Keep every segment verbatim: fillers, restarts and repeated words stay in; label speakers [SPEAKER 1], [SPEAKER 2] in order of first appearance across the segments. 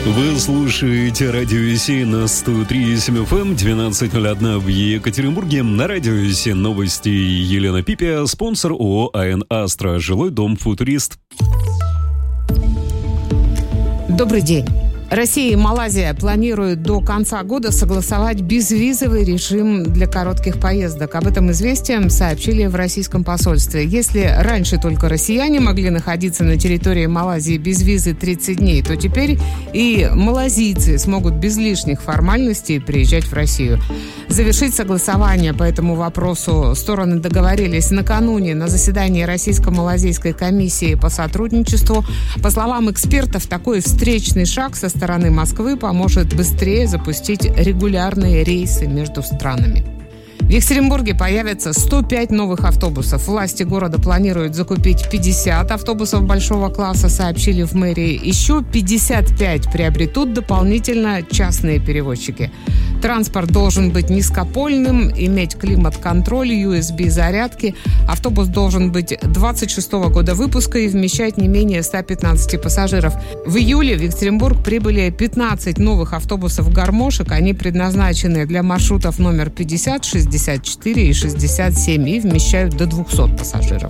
[SPEAKER 1] Вы слушаете радио СИ на сто три и семь эф эм, двенадцать ноль один в Екатеринбурге. На радио СИ новости. Елена Пипия, спонсор ООО АН «Астра», жилой дом «Футурист».
[SPEAKER 2] Добрый день. Россия и Малайзия планируют до конца года согласовать безвизовый режим для коротких поездок. Об этом «Известиям» сообщили в российском посольстве. Если раньше только россияне могли находиться на территории Малайзии без визы тридцать дней, то теперь и малазийцы смогут без лишних формальностей приезжать в Россию. Завершить согласование по этому вопросу стороны договорились накануне на заседании Российско-Малазийской комиссии по сотрудничеству. По словам экспертов, такой встречный шаг со стороны Москвы поможет быстрее запустить регулярные рейсы между странами. В Екатеринбурге появится сто пять новых автобусов. Власти города планируют закупить пятьдесят автобусов большого класса, сообщили в мэрии. Еще пятьдесят пять приобретут дополнительно частные перевозчики. Транспорт должен быть низкопольным, иметь климат-контроль, ю эс би-зарядки. Автобус должен быть двадцать шестого года выпуска и вмещать не менее ста пятнадцати пассажиров. В июле в Екатеринбург прибыли пятнадцать новых автобусов-гармошек. Они предназначены для маршрутов номер пятьдесят, шестьдесят четыре и шестьдесят семь и вмещают до двухсот пассажиров.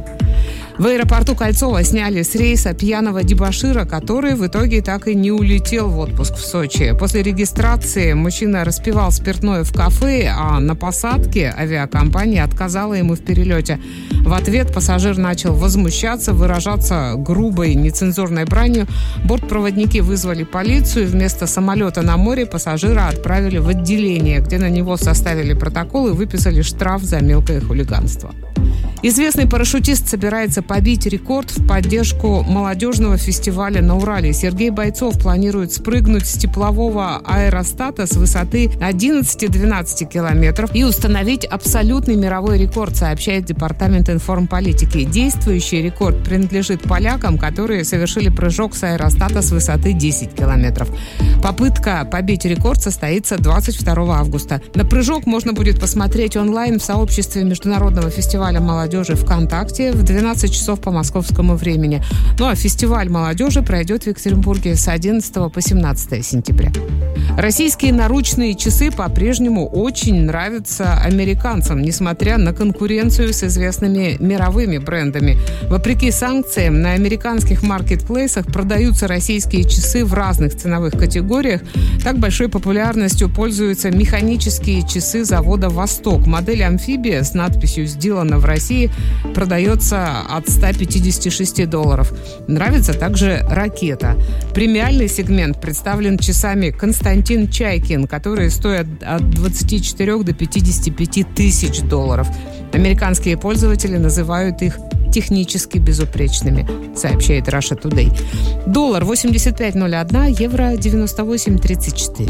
[SPEAKER 2] В аэропорту Кольцово сняли с рейса пьяного дебошира, который в итоге так и не улетел в отпуск в Сочи. После регистрации мужчина распивал спиртное в кафе, а на посадке авиакомпания отказала ему в перелете. В ответ пассажир начал возмущаться, выражаться грубой, нецензурной бранью. Бортпроводники вызвали полицию. Вместо самолета на море пассажира отправили в отделение, где на него составили протокол и выписали штраф за мелкое хулиганство. Известный парашютист собирается побить рекорд в поддержку молодежного фестиваля на Урале. Сергей Бойцов планирует спрыгнуть с теплового аэростата с высоты одиннадцати-двенадцати километров и установить абсолютный мировой рекорд, сообщает Департамент информполитики. Действующий рекорд принадлежит полякам, которые совершили прыжок с аэростата с высоты десяти километров. Попытка побить рекорд состоится двадцать второго августа. На прыжок можно будет посмотреть онлайн в сообществе Международного фестиваля молодежи ВКонтакте в двенадцать часов по московскому времени. Ну а фестиваль молодежи пройдет в Екатеринбурге с одиннадцатого по семнадцатое сентября. Российские наручные часы по-прежнему очень нравятся американцам, несмотря на конкуренцию с известными мировыми брендами. Вопреки санкциям, на американских маркетплейсах продаются российские часы в разных ценовых категориях. Так большой популярностью пользуются механические часы завода «Восток». Модель «Амфибия» с надписью «Сделано в России» продается от ста пятидесяти шести долларов. Нравится также «Ракета». Премиальный сегмент представлен часами «Константин Чайкин», которые стоят от двадцати четырёх до пятидесяти пяти тысяч долларов. Американские пользователи называют их технически безупречными, сообщает Russia Today. Доллар восемьдесят пять ноль один, евро девяносто восемь тридцать четыре.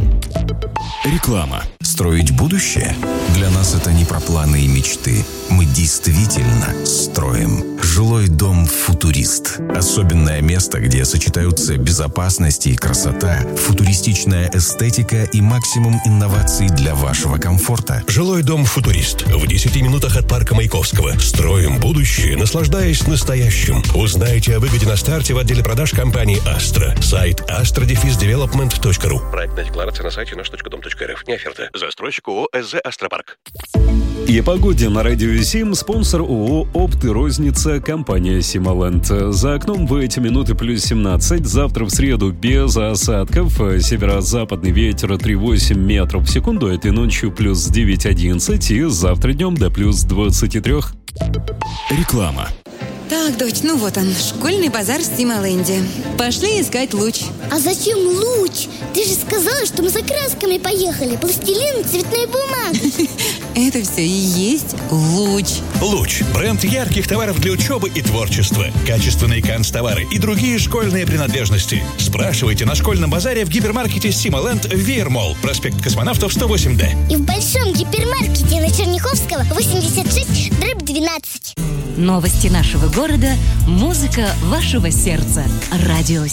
[SPEAKER 3] Реклама. Строить будущее? Для нас это не про планы и мечты. Мы действительно строим. Жилой дом «Футурист». Особенное место, где сочетаются безопасность и красота, футуристичная эстетика и максимум инноваций для вашего комфорта.
[SPEAKER 4] Жилой дом «Футурист» в десяти минутах от парка Маяковского. Строим будущее, наслаждаясь настоящим. Узнайте о выгоде на старте в отделе продаж компании «Астра». Сайт астра дефис девелопмент точка ру. Проектная декларация на сайте наш точка дом точка эр эф. Не оферта. Застройщик ООО «СЗ Астропарк».
[SPEAKER 1] И о погоде на радио СИМ, спонсор ООО «Опт и розница», компания «Симоленд». За окном в эти минуты плюс семнадцать. Завтра в среду без осадков. Северо-западный ветер три восемь метров в секунду. Этой ночью плюс девять одиннадцать. И завтра днем до плюс двадцати трёх.
[SPEAKER 3] Реклама.
[SPEAKER 5] Так, дочь, ну вот он, школьный базар в Симоленде. Пошли искать луч.
[SPEAKER 6] А зачем луч? Ты же сказала, что мы за красками поехали. Пластилин, цветная бумага.
[SPEAKER 5] Это все и есть луч.
[SPEAKER 4] Луч. Бренд ярких товаров для учебы и творчества. Качественные канцтовары и другие школьные принадлежности. Спрашивайте на школьном базаре в гипермаркете Симоленд Веермолл. Проспект Космонавтов сто восемь дэ.
[SPEAKER 6] И в большом гипермаркете на Черняховского восемьдесят шесть дробь двенадцать.
[SPEAKER 7] Новости нашего города, музыка вашего сердца. Радио